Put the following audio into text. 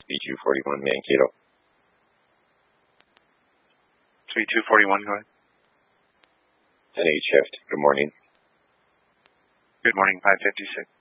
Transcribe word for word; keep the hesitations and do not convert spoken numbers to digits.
B two forty-one Mankato. three two four one, go ahead. ten eight shift, good morning. Good morning, five fifty-six.